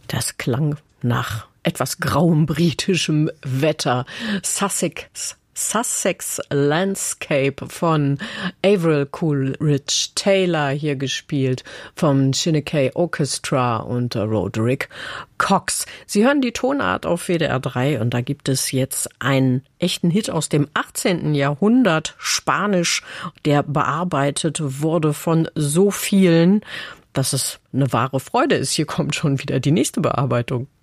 Das klang nach etwas grauem britischem Wetter. Sussex Landscape von Avril Coolidge Taylor, hier gespielt vom Shinnecock Orchestra und Roderick Cox. Sie hören die Tonart auf WDR 3 und da gibt es jetzt einen echten Hit aus dem 18. Jahrhundert, Spanisch, der bearbeitet wurde von so vielen, dass es eine wahre Freude ist. Hier kommt schon wieder die nächste Bearbeitung.